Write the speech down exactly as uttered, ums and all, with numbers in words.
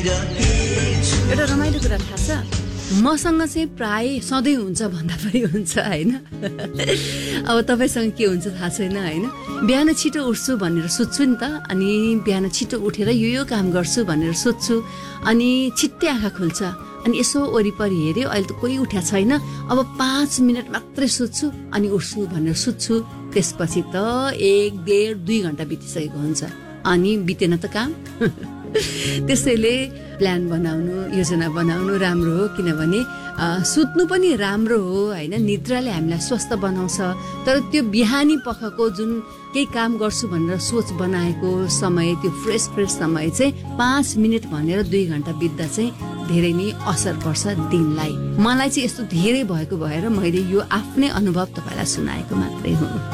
एउटा रमाइलो कुरा थाहा छ, मसँग चाहिँ प्राय सधैँ हुन्छ भन्दा पनि हुन्छ होइन। अब तपाईँसँग के हुन्छ थाहा छैन होइन। बिहान छिटो उठ्छु भनेर सोध्छु नि त, अनि बिहान छिटो उठेर यो यो काम गर्छु भनेर सोध्छु, अनि छिट्टै आँखा खुल्छ, अनि यसो वरिपरि हेऱ्यो अहिले त कोही उठ्या छैन, अब पाँच मिनट मात्रै सोध्छु अनि उठ्छु भनेर सोध्छु। त्यसपछि त एक डेढ दुई घन्टा बितिसकेको हुन्छ, अनि बितेन त काम। त्यसैले प्लान बनाउनु, योजना बनाउनु राम्रो हो, किनभने सुत्नु पनि राम्रो हो होइन। निद्राले हामीलाई स्वस्थ बनाउँछ, तर त्यो बिहानी पखको जुन केही काम गर्छु भनेर सोच बनाएको समय, त्यो फ्रेस फ्रेस समय चाहिँ पाँच मिनट भनेर दुई घन्टा बित्दा चाहिँ धेरै नै असर पर्छ दिनलाई। मलाई चाहिँ यस्तो धेरै भएको भएर मैले यो आफ्नै अनुभव तपाईँलाई सुनाएको मात्रै हो।